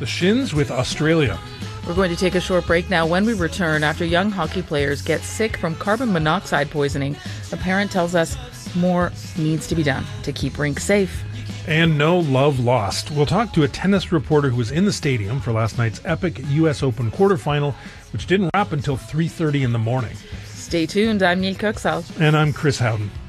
the Shins with Australia. We're going to take a short break now. When we return, after young hockey players get sick from carbon monoxide poisoning, a parent tells us more needs to be done to keep rinks safe. And no love lost. We'll talk to a tennis reporter who was in the stadium for last night's epic U.S. Open quarterfinal, which didn't wrap until 3:30 in the morning. Stay tuned. I'm Nate Cooksall. And I'm Chris Howden.